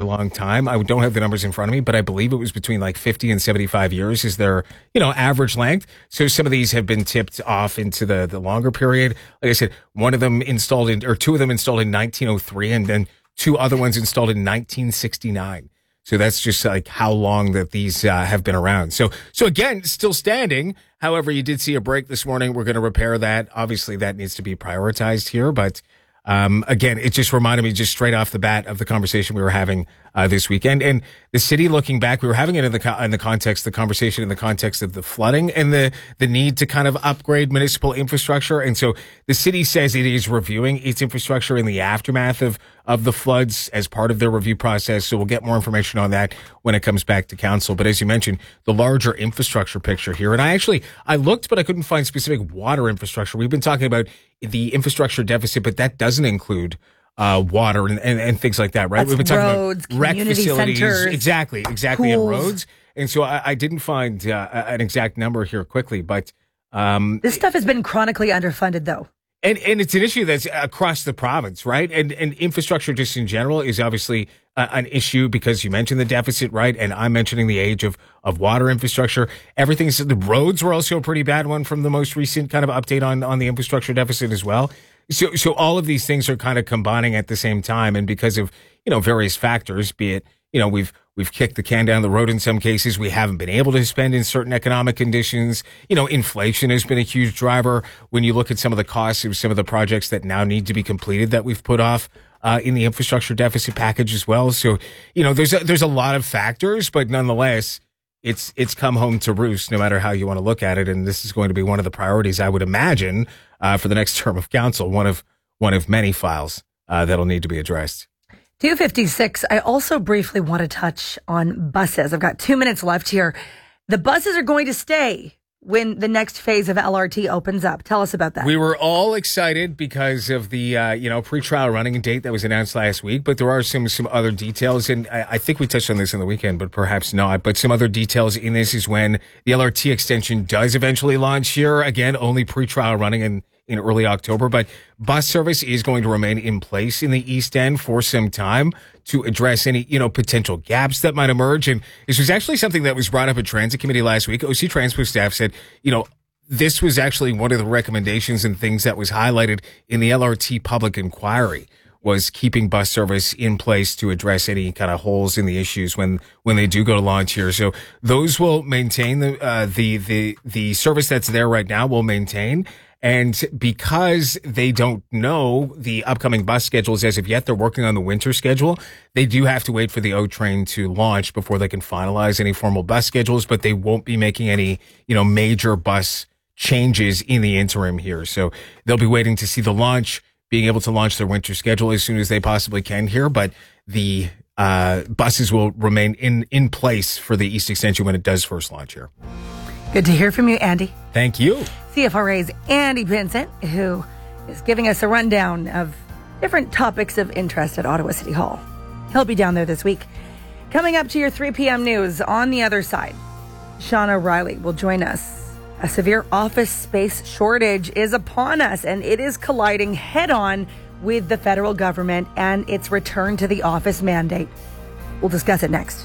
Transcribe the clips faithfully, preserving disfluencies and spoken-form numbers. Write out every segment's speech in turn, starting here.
long time. I don't have the numbers in front of me, but I believe it was between like fifty and seventy-five years is their, you know, average length. So some of these have been tipped off into the, the longer period. Like I said, one of them installed in, or two of them installed in nineteen oh three, and then two other ones installed in nineteen sixty-nine. So that's just like how long that these uh, have been around. So, so again, still standing. However, you did see a break this morning. We're going to repair that. Obviously, that needs to be prioritized here. But um, again, it just reminded me just straight off the bat of the conversation we were having uh, this weekend. And the city looking back, we were having it in the co- in the context, the conversation in the context of the flooding and the the need to kind of upgrade municipal infrastructure. And so the city says it is reviewing its infrastructure in the aftermath of of the floods as part of their review process. So we'll get more information on that when it comes back to council. But as you mentioned, the larger infrastructure picture here, and I actually, I looked, but I couldn't find specific water infrastructure. We've been talking about the infrastructure deficit, but that doesn't include uh, water and, and, and things like that, right? That's We've been talking roads, about rec community facilities. centers, Exactly, exactly, and pools. roads. And so I, I didn't find uh, an exact number here quickly, but um, This stuff has been chronically underfunded, though. And and it's an issue that's across the province, right? And and infrastructure just in general is obviously uh, an issue because you mentioned the deficit, right? And I'm mentioning the age of, of water infrastructure. Everything's, the roads were also a pretty bad one from the most recent kind of update on, on the infrastructure deficit as well. So so all of these things are kind of combining at the same time. And because of, you know, various factors, be it, you know, we've We've kicked the can down the road in some cases. We haven't been able to spend in certain economic conditions. You know, inflation has been a huge driver. When you look at some of the costs of some of the projects that now need to be completed that we've put off uh, in the infrastructure deficit package as well. So, you know, there's a, there's a lot of factors, but nonetheless, it's it's come home to roost no matter how you want to look at it. And this is going to be one of the priorities, I would imagine, uh, for the next term of council, one of one of many files uh, that'll need to be addressed. two fifty-six, I also briefly want to touch on buses. I've got two minutes left here. The buses are going to stay when the next phase of L R T opens up. Tell us about that. We were all excited because of the, uh, you know, pre-trial running date that was announced last week, but there are some some other details, and I, I think we touched on this in the weekend, but perhaps not. But some other details in this is when the L R T extension does eventually launch here. Again, only pre-trial running in in early October, but bus service is going to remain in place in the East End for some time to address any, you know, potential gaps that might emerge. And this was actually something that was brought up at Transit Committee last week. O C Transpo staff said, you know, this was actually one of the recommendations and things that was highlighted in the L R T public inquiry, was keeping bus service in place to address any kind of holes in the issues when, when they do go to launch here. So those will maintain the, uh, the, the, the service that's there right now will maintain. And because they don't know the upcoming bus schedules as of yet, they're working on the winter schedule. They do have to wait for the O train to launch before they can finalize any formal bus schedules, but they won't be making any, you know, major bus changes in the interim here. So they'll be waiting to see the launch, being able to launch their winter schedule as soon as they possibly can here. But the uh, buses will remain in, in place for the East Extension when it does first launch here. Good to hear from you, Andy. Thank you. C F R A's Andy Vincent, who is giving us a rundown of different topics of interest at Ottawa City Hall. He'll be down there this week. Coming up to your three p.m. news on the other side, Shauna Riley will join us. A severe office space shortage is upon us, and it is colliding head-on with the federal government and its return to the office mandate. We'll discuss it next.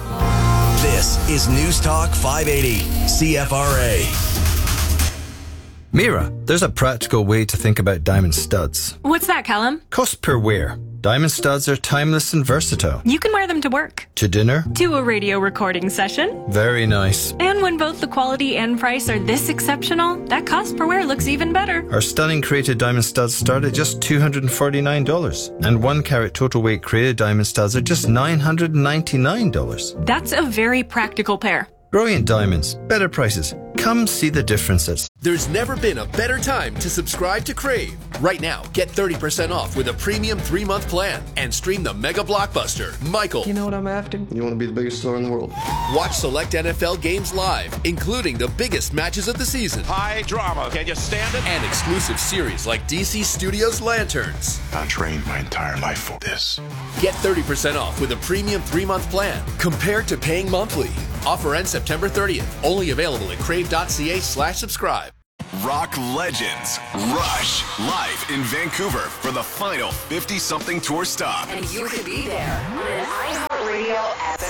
This is News Talk five eighty, C F R A. Mira, there's a practical way to think about diamond studs. What's that, Callum? Cost per wear. Diamond studs are timeless and versatile. You can wear them to work, To dinner. to a radio recording session. Very nice. And when both the quality and price are this exceptional, that cost per wear looks even better. Our stunning created diamond studs start at just two hundred forty-nine dollars. And one carat total weight created diamond studs are just nine hundred ninety-nine dollars. That's a very practical pair. Brilliant diamonds. Better prices. Come see the differences. There's never been a better time to subscribe to Crave. Right now, get thirty percent off with a premium three-month plan and stream the mega blockbuster, Michael. You know what I'm after? You want to be the biggest star in the world. Watch select N F L games live, including the biggest matches of the season. High drama. Can you stand it? And exclusive series like D C Studios Lanterns. I trained my entire life for this. Get thirty percent off with a premium three-month plan compared to paying monthly. Offer ends September thirtieth. Only available at crave.ca slash subscribe. Rock Legends Rush live in Vancouver for the final fifty-something tour stop. And you could be there on an iHeart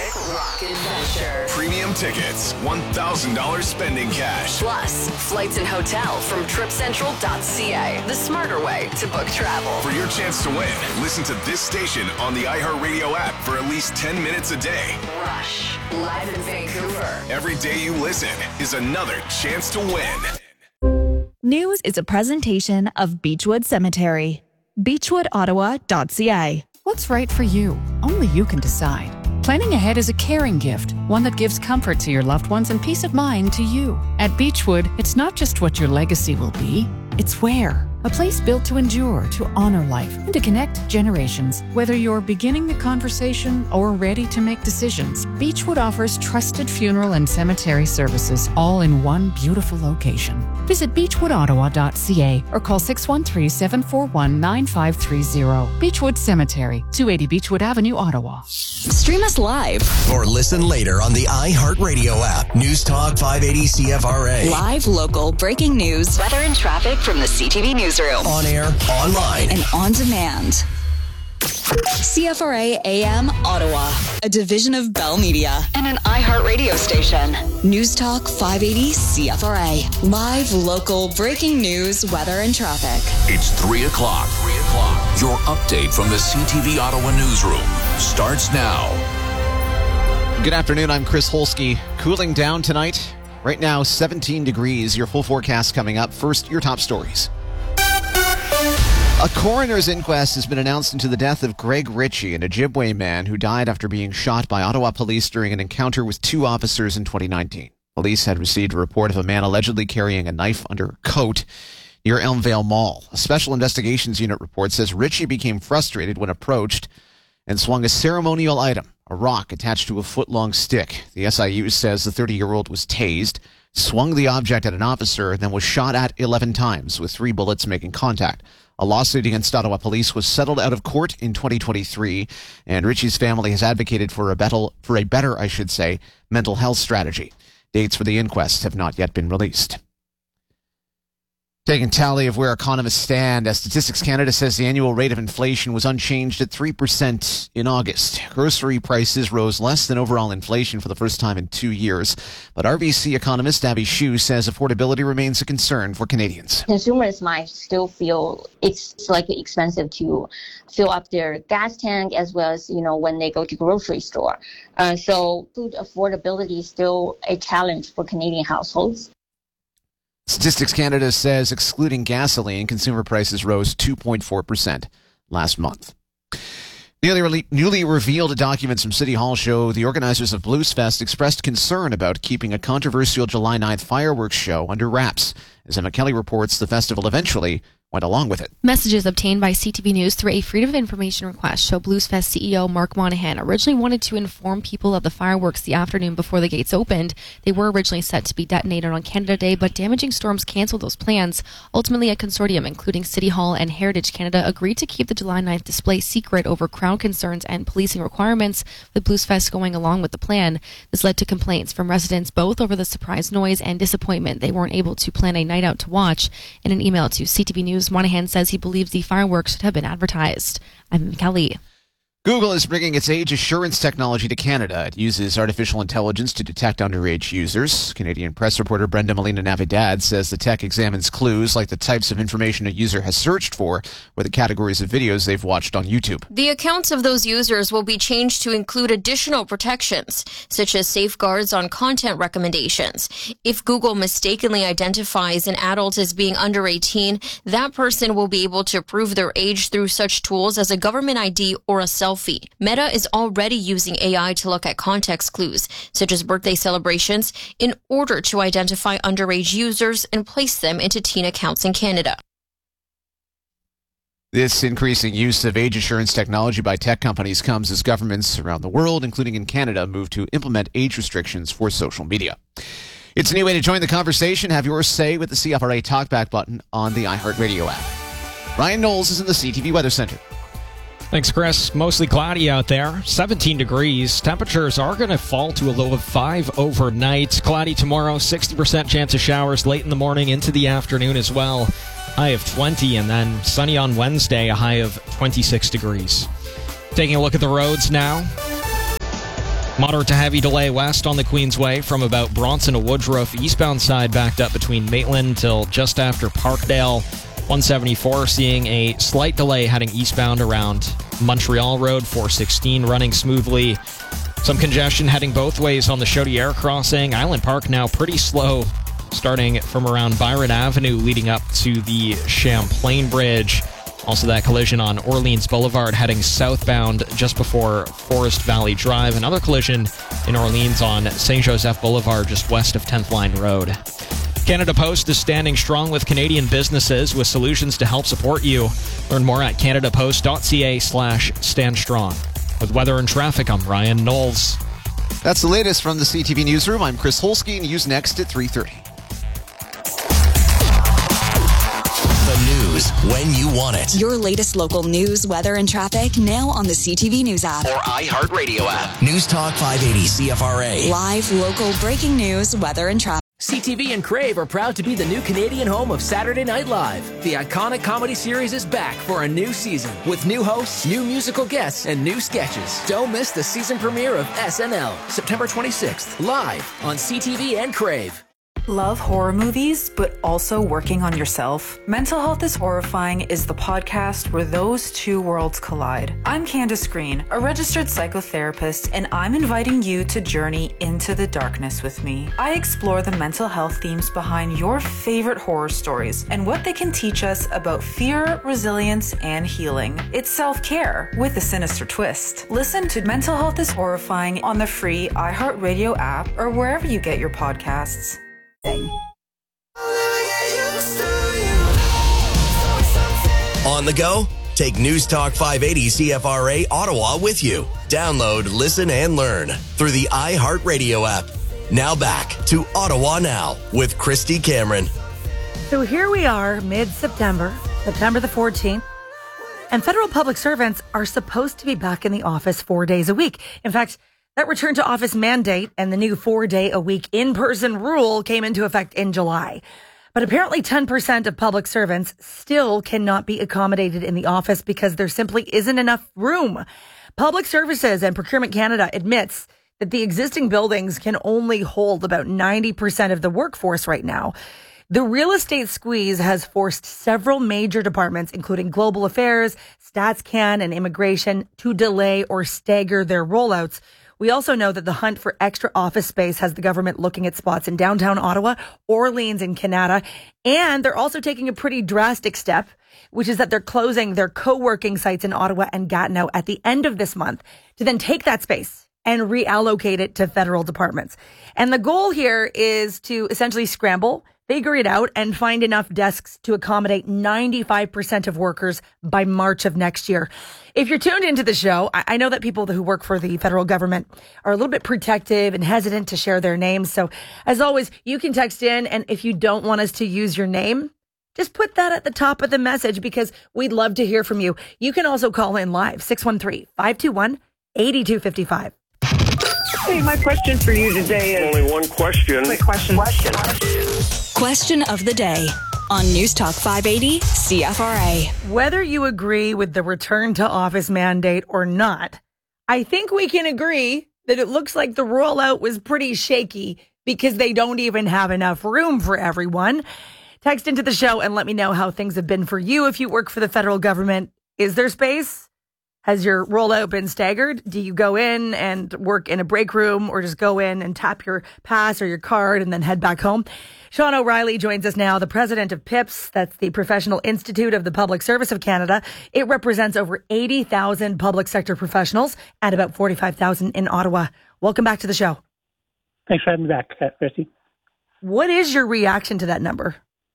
epic rock adventure. Premium tickets, one thousand dollars spending cash. Plus, flights and hotel from trip central dot c a. The smarter way to book travel. For your chance to win, listen to this station on the iHeartRadio app for at least ten minutes a day. Rush, live in Vancouver. Every day you listen is another chance to win. News is a presentation of Beechwood Cemetery. beechwood ottawa dot c a. What's right for you? Only you can decide. Planning ahead is a caring gift, one that gives comfort to your loved ones and peace of mind to you. At Beechwood, it's not just what your legacy will be, it's where. A place built to endure, to honor life, and to connect generations. Whether you're beginning the conversation or ready to make decisions, Beechwood offers trusted funeral and cemetery services all in one beautiful location. Visit beechwood ottawa dot c a or call six one three, seven four one, nine five three zero. Beechwood Cemetery, two eighty Beechwood Avenue, Ottawa. Stream us live or listen later on the iHeartRadio app. News Talk five eighty C F R A. Live, local, breaking news, weather and traffic from the C T V Newsroom. On air, online, and on demand. C F R A A M Ottawa, a division of Bell Media and an iHeart radio station. News Talk five eighty C F R A. Live, local, breaking news, weather, and traffic. It's three o'clock. three o'clock. Your update from the C T V Ottawa newsroom starts now. Good afternoon. I'm Chris Holsky. Cooling down tonight. Right now, seventeen degrees. Your full forecast coming up. First, your top stories. A coroner's inquest has been announced into the death of Greg Ritchie, an Ojibwe man who died after being shot by Ottawa police during an encounter with two officers in twenty nineteen. Police had received a report of a man allegedly carrying a knife under a coat near Elmvale Mall. A special investigations unit report says Ritchie became frustrated when approached and swung a ceremonial item, a rock attached to a foot-long stick. The S I U says the thirty-year-old was tased, swung the object at an officer, then was shot at eleven times, with three bullets making contact. A lawsuit against Ottawa police was settled out of court in twenty twenty-three, and Ritchie's family has advocated for a better, for a better, I should say, mental health strategy. Dates for the inquest have not yet been released. Taking tally of where economists stand, as Statistics Canada says the annual rate of inflation was unchanged at three percent in August. Grocery prices rose less than overall inflation for the first time in two years. But R B C economist Abby Hsu says affordability remains a concern for Canadians. Consumers might still feel it's slightly expensive to fill up their gas tank, as well as, you know, when they go to grocery store. Uh, so food affordability is still a challenge for Canadian households. Statistics Canada says excluding gasoline, consumer prices rose two point four percent last month. Newly, newly revealed documents from City Hall show the organizers of Bluesfest expressed concern about keeping a controversial July ninth fireworks show under wraps. As Emma Kelly reports, the festival eventually went along with it. Messages obtained by C T V News through a Freedom of Information request show Bluesfest C E O Mark Monahan originally wanted to inform people of the fireworks the afternoon before the gates opened. They were originally set to be detonated on Canada Day, but damaging storms canceled those plans. Ultimately, a consortium, including City Hall and Heritage Canada, agreed to keep the July ninth display secret over crowd concerns and policing requirements, with Bluesfest going along with the plan. This led to complaints from residents both over the surprise noise and disappointment they weren't able to plan a night out to watch. In an email to C T V News, Monahan says he believes the fireworks should have been advertised. I'm Kelly. Google is bringing its age assurance technology to Canada. It uses artificial intelligence to detect underage users. Canadian press reporter Brenda Molina Navidad says the tech examines clues like the types of information a user has searched for or the categories of videos they've watched on YouTube. The accounts of those users will be changed to include additional protections, such as safeguards on content recommendations. If Google mistakenly identifies an adult as being under eighteen, that person will be able to prove their age through such tools as a government I D or a selfie. Meta is already using A I to look at context clues, such as birthday celebrations, in order to identify underage users and place them into teen accounts in Canada. This increasing use of age assurance technology by tech companies comes as governments around the world, including in Canada, move to implement age restrictions for social media. It's a new way to join the conversation. Have your say with the C F R A Talkback button on the iHeartRadio app. Ryan Knowles is in the C T V Weather Center. Thanks, Chris. Mostly cloudy out there. seventeen degrees. Temperatures are going to fall to a low of five overnight. Cloudy tomorrow. sixty percent chance of showers late in the morning into the afternoon as well. High of twenty, and then sunny on Wednesday, a high of twenty-six degrees. Taking a look at the roads now. Moderate to heavy delay west on the Queensway from about Bronson to Woodruff. Eastbound side backed up between Maitland till just after Parkdale. one seventy-four seeing a slight delay heading eastbound around Montreal Road. four sixteen running smoothly. Some congestion heading both ways on the Chaudière crossing. Island Park now pretty slow starting from around Byron Avenue leading up to the Champlain Bridge. Also that collision on Orleans Boulevard heading southbound just before Forest Valley Drive. Another collision in Orleans on Saint Joseph Boulevard just west of tenth Line Road. Canada Post is standing strong with Canadian businesses with solutions to help support you. Learn more at canadapost.ca slash stand strong. With weather and traffic, I'm Ryan Knowles. That's the latest from the C T V Newsroom. I'm Chris Holsky, news next at three thirty. News when you want it. Your latest local news, weather, and traffic now on the C T V News app or iHeartRadio app. News Talk five eighty C F R A. Live, local, breaking news, weather, and traffic. C T V and Crave are proud to be the new Canadian home of Saturday Night Live. The iconic comedy series is back for a new season with new hosts, new musical guests, and new sketches. Don't miss the season premiere of S N L, September twenty-sixth, live on C T V and Crave. Love horror movies, but also working on yourself? Mental Health is Horrifying is the podcast where those two worlds collide. I'm Candace Green, a registered psychotherapist, and I'm inviting you to journey into the darkness with me. I explore the mental health themes behind your favorite horror stories and what they can teach us about fear, resilience, and healing. It's self-care with a sinister twist. Listen to Mental Health is Horrifying on the free iHeartRadio app or wherever you get your podcasts. On the go? Take News Talk five eighty C F R A Ottawa with you. Download, listen, and learn through the iHeartRadio app. Now back to Ottawa Now with Christy Cameron. So here we are, mid-September, September the fourteenth, and federal public servants are supposed to be back in the office four days a week. In fact, that return to office mandate and the new four-day-a-week in-person rule came into effect in July. But apparently ten percent of public servants still cannot be accommodated in the office because there simply isn't enough room. Public Services and Procurement Canada admits that the existing buildings can only hold about ninety percent of the workforce right now. The real estate squeeze has forced several major departments, including Global Affairs, StatsCan, and Immigration, to delay or stagger their rollouts. We also know that the hunt for extra office space has the government looking at spots in downtown Ottawa, Orleans, and Canada. And they're also taking a pretty drastic step, which is that they're closing their co-working sites in Ottawa and Gatineau at the end of this month to then take that space and reallocate it to federal departments. And the goal here is to essentially scramble, figure it out, and find enough desks to accommodate ninety-five percent of workers by March of next year. If you're tuned into the show, I know that people who work for the federal government are a little bit protective and hesitant to share their names. So as always, you can text in, and if you don't want us to use your name, just put that at the top of the message because we'd love to hear from you. You can also call in live, six one three, five two one, eight two five five. Hey, my question for you today is... Only one question. Quick question. Question. Question of the day on News Talk five eighty C F R A. Whether you agree with the return to office mandate or not, I think we can agree that it looks like the rollout was pretty shaky because they don't even have enough room for everyone. Text into the show and let me know how things have been for you if you work for the federal government. Is there space? Has your rollout been staggered? Do you go in and work in a break room or just go in and tap your pass or your card and then head back home? Sean O'Reilly joins us now, the president of P I P S. That's the Professional Institute of the Public Service of Canada. It represents over eighty thousand public sector professionals and about forty-five thousand in Ottawa. Welcome back to the show. Thanks for having me back, Christy. What is your reaction to that number?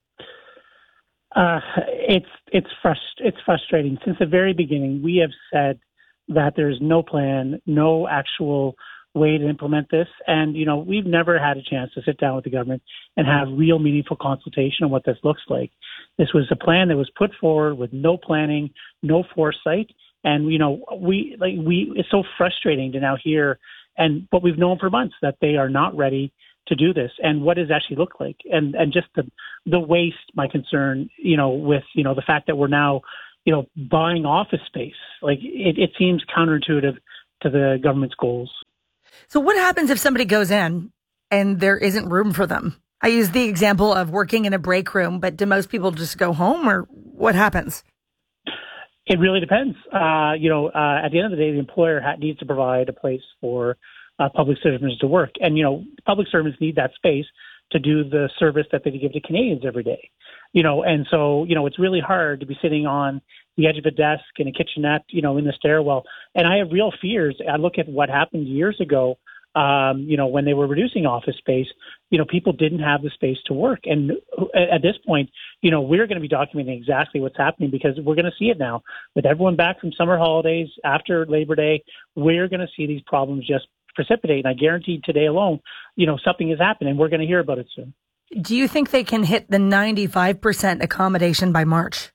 Uh, it's it's frust- it's frustrating. Since the very beginning, we have said that there's no plan, no actual way to implement this. And, you know, we've never had a chance to sit down with the government and have real meaningful consultation on what this looks like. This was a plan that was put forward with no planning, no foresight. And, you know, we like we it's so frustrating to now hear and what we've known for months that they are not ready to do this and what does it actually look like. And, and just the, the waste, my concern, you know, with, you know, the fact that we're now, you know, buying office space, like it, it seems counterintuitive to the government's goals. So what happens if somebody goes in and there isn't room for them? I use the example of working in a break room, but do most people just go home, or what happens? It really depends. Uh, you know, uh, at the end of the day, the employer ha- needs to provide a place for uh, public servants to work. And, you know, public servants need that space to do the service that they give to Canadians every day. You know, and so, you know, it's really hard to be sitting on the edge of a desk in a kitchenette, you know, in the stairwell. And I have real fears. I look at what happened years ago, um, you know, when they were reducing office space, you know, people didn't have the space to work. And at this point, you know, we're going to be documenting exactly what's happening because we're going to see it now. With everyone back from summer holidays after Labor Day, we're going to see these problems just precipitate. And I guarantee today alone, you know, something is happening. We're going to hear about it soon. Do you think they can hit the ninety-five percent accommodation by March?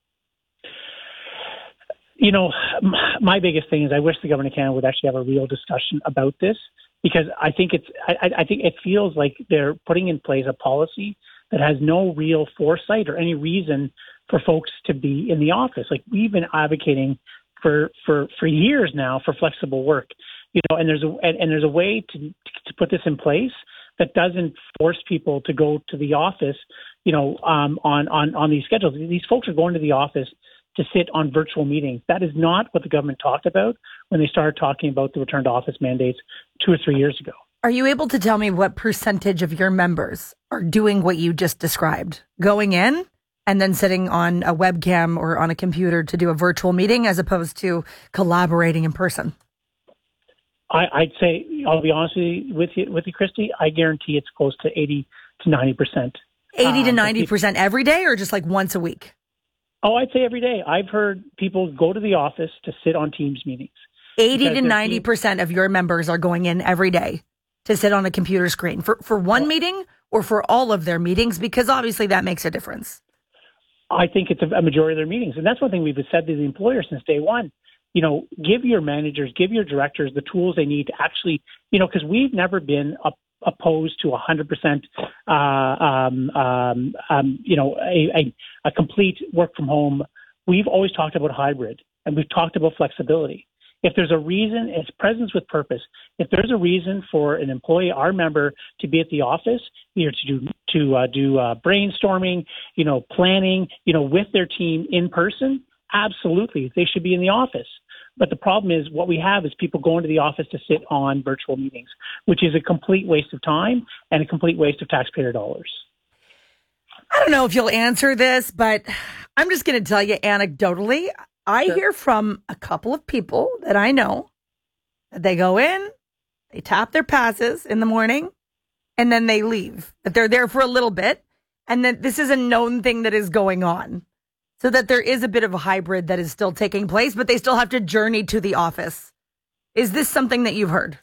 You know, my biggest thing is I wish the government of Canada would actually have a real discussion about this, because I think it's I, I think it feels like they're putting in place a policy that has no real foresight or any reason for folks to be in the office. Like, we've been advocating for for, for years now for flexible work, you know, and there's a and, and there's a way to to put this in place that doesn't force people to go to the office, you know, um, on, on, on these schedules. These folks are going to the office to sit on virtual meetings. That is not what the government talked about when they started talking about the return to office mandates two or three years ago. Are you able to tell me what percentage of your members are doing what you just described? Going in and then sitting on a webcam or on a computer to do a virtual meeting as opposed to collaborating in person? I, I'd say, I'll be honest with you, with you, Christy, I guarantee it's close to eighty to ninety percent. eighty to ninety percent every day, or just like once a week? Oh, I'd say every day. I've heard people go to the office to sit on Teams meetings. eighty to ninety percent of your members are going in every day to sit on a computer screen for, for one meeting or for all of their meetings, because obviously that makes a difference. I think it's a majority of their meetings. And that's one thing we've said to the employer since day one. You know, give your managers, give your directors the tools they need to actually, you know, because we've never been up, opposed to one hundred percent, uh, um, um, um, you know, a, a, a complete work from home. We've always talked about hybrid, and we've talked about flexibility. If there's a reason, it's presence with purpose. If there's a reason for an employee, our member, to be at the office, either to do to uh, do uh, brainstorming, you know, planning, you know, with their team in person, absolutely, they should be in the office. But the problem is what we have is people going to the office to sit on virtual meetings, which is a complete waste of time and a complete waste of taxpayer dollars. I don't know if you'll answer this, but I'm just going to tell you anecdotally, I sure. hear from a couple of people that I know that they go in, they tap their passes in the morning, and then they leave. That they're there for a little bit, and that this is a known thing that is going on. So that there is a bit of a hybrid that is still taking place, but they still have to journey to the office. Is this something that you've heard?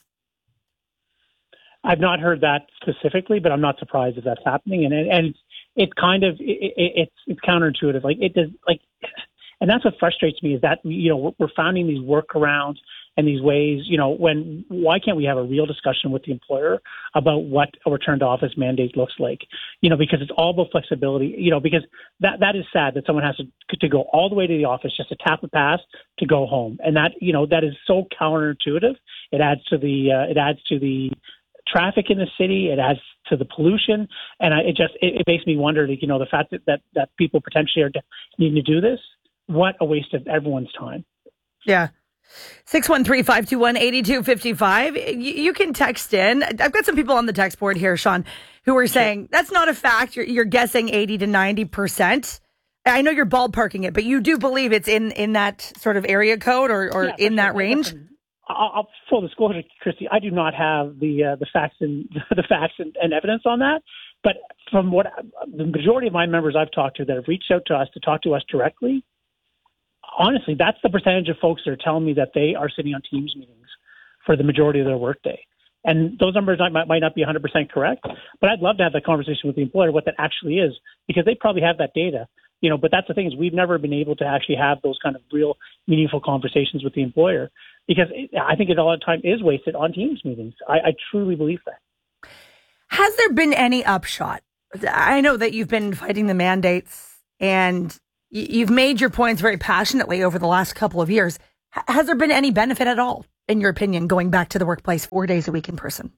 I've not heard that specifically, but I'm not surprised if that's happening. And and it's it kind of it, it, it's it's counterintuitive. Like it does like, and that's what frustrates me is that you know we're, we're finding these workarounds and these ways. You know, when why can't we have a real discussion with the employer about what a return to office mandate looks like? You know, because it's all about flexibility. You know, because that that is sad that someone has to to go all the way to the office just to tap a pass to go home, and that you know that is so counterintuitive. It adds to the uh, it adds to the traffic in the city. It adds to the pollution, and I, it just it, it makes me wonder. You know, the fact that that, that people potentially are needing to do this. What a waste of everyone's time. Yeah. six one three, five two one, eight two five five. You, you can text in. I've got some people on the text board here, Sean, who are saying that's not a fact. You're, you're guessing eighty to ninety percent. I know you're ballparking it, but you do believe it's in, in that sort of area code or, or yeah, in that range? Listen, I'll, I'll, full disclosure, Christy, I do not have the uh, the facts and the facts and, and evidence on that. But from what the majority of my members I've talked to that have reached out to us to talk to us directly, honestly, that's the percentage of folks that are telling me that they are sitting on Teams meetings for the majority of their workday. And those numbers might, might not be one hundred percent correct, but I'd love to have that conversation with the employer, what that actually is, because they probably have that data. You know, but that's the thing is we've never been able to actually have those kind of real meaningful conversations with the employer because it, I think it all the time is wasted on Teams meetings. I, I truly believe that. Has there been any upshot? I know that you've been fighting the mandates and you've made your points very passionately over the last couple of years. Has there been any benefit at all? in your opinion, going back to the workplace four days a week in person?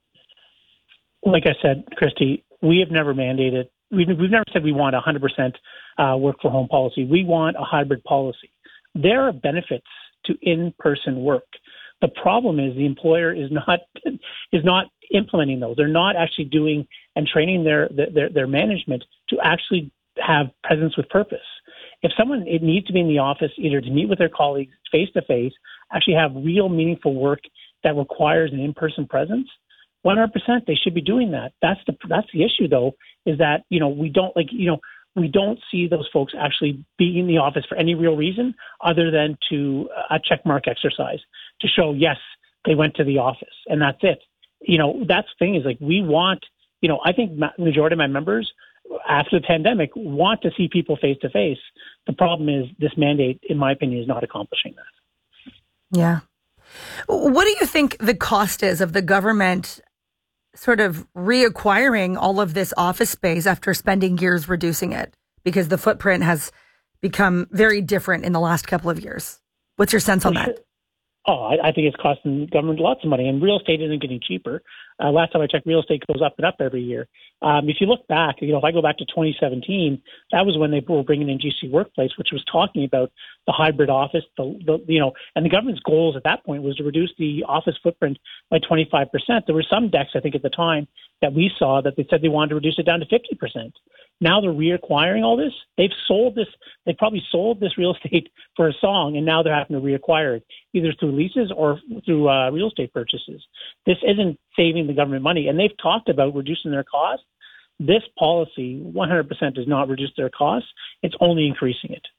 Like I said, Christy, we have never mandated, we've, we've never said we want a one hundred percent uh, work from home policy. We want a hybrid policy. There are benefits to in-person work. The problem is the employer is not is not implementing those. They're not actually doing and training their their, their management to actually have presence with purpose. If someone it needs to be in the office either to meet with their colleagues face to face, actually have real meaningful work that requires an in-person presence, one hundred percent they should be doing that. That's the that's the issue though, is that, you know, we don't like, you know, we don't see those folks actually being in the office for any real reason other than to a check mark exercise to show, yes, they went to the office and that's it. You know, that's the thing is like, we want, you know, I think the majority of my members after the pandemic want to see people face to face. The problem is this mandate, in my opinion, is not accomplishing that. Yeah. What do you think the cost is of the government sort of reacquiring all of this office space after spending years reducing it? Because the footprint has become very different in the last couple of years. What's your sense on that? Oh, I, I think it's costing government lots of money, and real estate isn't getting cheaper. Uh, last time I checked, real estate goes up and up every year. Um, if you look back, you know, if I go back to twenty seventeen, that was when they were bringing in G C Workplace, which was talking about the hybrid office, the, the you know, and the government's goals at that point was to reduce the office footprint by twenty-five percent. There were some decks, I think, at the time that we saw that they said they wanted to reduce it down to fifty percent. Now they're reacquiring all this. They've sold this. They probably sold this real estate for a song, and now they're having to reacquire it, either through leases or through uh, real estate purchases. This isn't saving the government money, and they've talked about reducing their costs. This policy, one hundred percent, does not reduce their costs. It's only increasing it.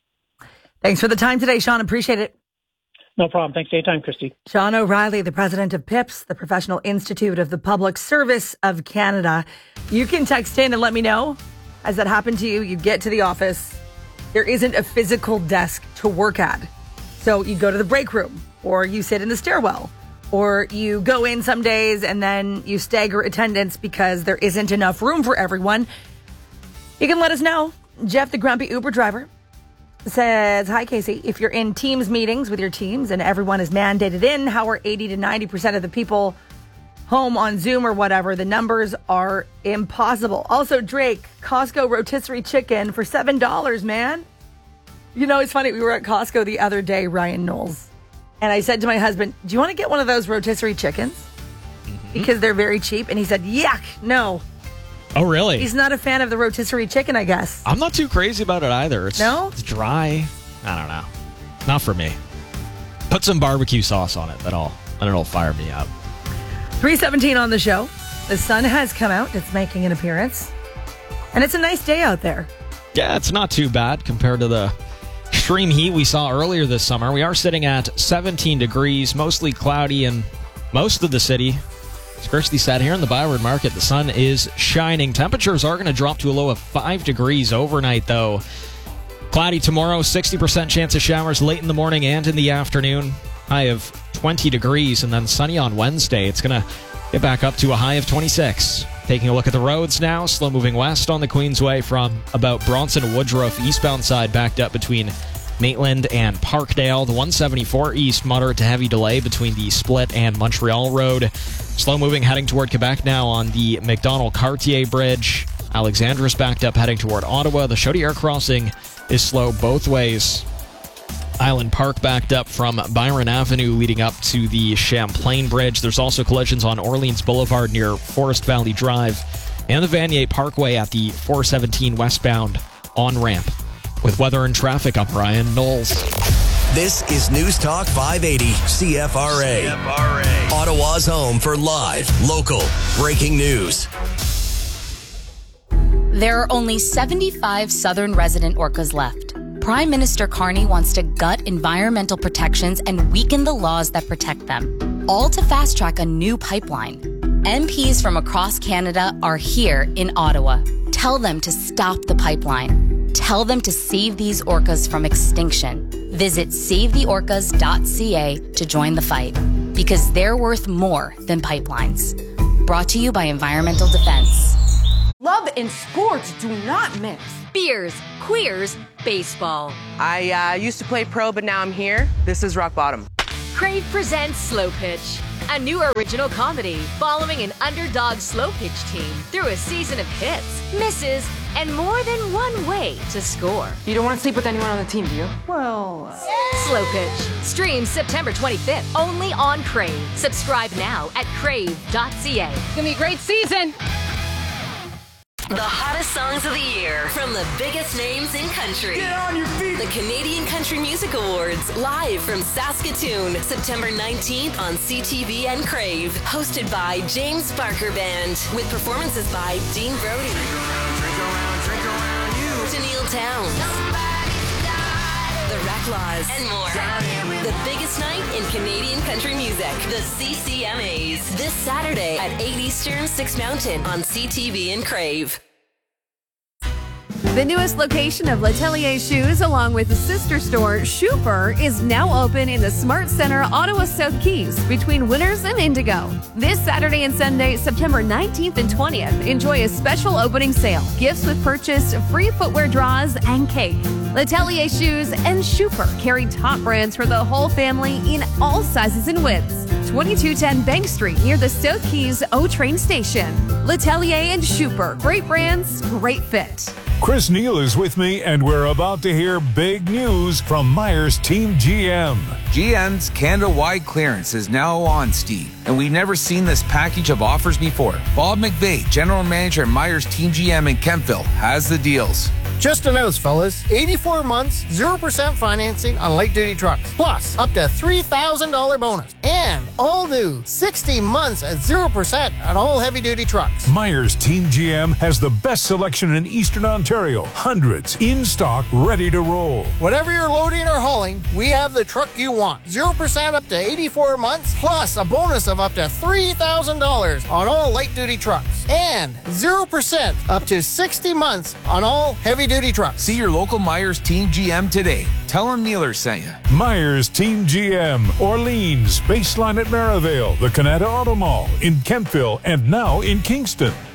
Thanks for the time today, Sean. Appreciate it. No problem. Thanks for your time, Christy. Sean O'Reilly, the president of P I P S, the Professional Institute of the Public Service of Canada. You can text in and let me know. Has that happened to you? You get to the office, there isn't a physical desk to work at. So you go to the break room, or you sit in the stairwell, or you go in some days and then you stagger attendance because there isn't enough room for everyone. You can let us know. Jeff, the grumpy Uber driver, says, hi, Casey. If you're in Teams meetings with your teams and everyone is mandated in, how are eighty to ninety percent of the people home on Zoom or whatever? The numbers are impossible. Also, Drake, Costco rotisserie chicken for seven dollars, man. You know, it's funny. We were at Costco the other day, Ryan Knowles, and I said to my husband, do you want to get one of those rotisserie chickens? Mm-hmm. Because they're very cheap. And he said, yuck, no. Oh, really? He's not a fan of the rotisserie chicken, I guess. I'm not too crazy about it either. It's, no? It's dry. I don't know. Not for me. Put some barbecue sauce on it. That'll, that'll fire me up. three seventeen on the show. The sun has come out. It's making an appearance. And it's a nice day out there. Yeah, it's not too bad compared to the extreme heat we saw earlier this summer. We are sitting at seventeen degrees, mostly cloudy in most of the city. As Christy said, here in the Byward Market, the sun is shining. Temperatures are going to drop to a low of five degrees overnight, though. Cloudy tomorrow, sixty percent chance of showers late in the morning and in the afternoon. High of twenty degrees, and then sunny on Wednesday. It's going to get back up to a high of twenty-six. Taking a look at the roads now. Slow moving west on the Queensway from about Bronson Woodruff. Eastbound side backed up between Maitland and Parkdale. The one seventy-four east, moderate to heavy delay between the Split and Montreal Road. Slow moving heading toward Quebec now on the McDonald-Cartier Bridge. Alexandra's backed up heading toward Ottawa. The Chaudière crossing is slow both ways. Island Park backed up from Byron Avenue leading up to the Champlain Bridge. There's also collisions on Orleans Boulevard near Forest Valley Drive and the Vanier Parkway at the four seventeen westbound on-ramp. With weather and traffic, I'm Ryan Knowles. This is News Talk five eighty C F R A. C F R A. Ottawa's home for live, local, breaking news. There are only seventy-five southern resident orcas left. Prime Minister Carney wants to gut environmental protections and weaken the laws that protect them, all to fast-track a new pipeline. M Ps from across Canada are here in Ottawa. Tell them to stop the pipeline. Tell them to save these orcas from extinction. Visit save the orcas dot c a to join the fight, because they're worth more than pipelines. Brought to you by Environmental Defense. Love and sports do not mix. Beers, queers, baseball. I uh, used to play pro, but now I'm here. This is rock bottom. Crave presents Slow Pitch, a new original comedy following an underdog slow pitch team through a season of hits, misses, and more than one way to score. You don't want to sleep with anyone on the team, do you? Well, uh... Slow Pitch streams September twenty-fifth only on Crave. Subscribe now at crave dot c a. It's gonna be a great season. The hottest songs of the year from the biggest names in country. Get on your feet! The Canadian Country Music Awards, live from Saskatoon, September nineteenth on C T V and Crave. Hosted by James Barker Band, with performances by Dean Brody, drink around, drink around, drink around you, Tennille Townes, The Reclaws, and more. The biggest night in Canadian country music, the C C M As. This Saturday at eight Eastern, six Mountain on C T V and Crave. The newest location of L'Atelier Shoes, along with the sister store, Shooper, is now open in the Smart Center, Ottawa South Keys, between Winners and Indigo. This Saturday and Sunday, September nineteenth and twentieth, enjoy a special opening sale. Gifts with purchase, free footwear draws, and cake. L'Atelier Shoes and Shooper carry top brands for the whole family in all sizes and widths. twenty-two ten Bank Street, near the South Keys O train station. L'Atelier and Shooper, great brands, great fit. Chris Neal is with me, and we're about to hear big news from Myers Team G M. G M's Canada-wide clearance is now on, Steve, and we've never seen this package of offers before. Bob McVeigh, General Manager at Myers Team G M in Kemptville, has the deals. Just announced, fellas, eighty-four months, zero percent financing on light-duty trucks, plus up to three thousand dollars bonus, and all new sixty months at zero percent on all heavy-duty trucks. Myers Team G M has the best selection in Eastern Ontario. Hundreds in stock, ready to roll. Whatever you're loading or hauling, we have the truck you want. zero percent up to eighty-four months, plus a bonus of up to three thousand dollars on all light-duty trucks, and zero percent up to sixty months on all heavy-duty trucks. See your local Myers Team G M today. Tell them Neeler sent you. Myers Team G M, Orleans, Baseline at Maryvale, the Canada Auto Mall, in Kemptville, and now in Kingston.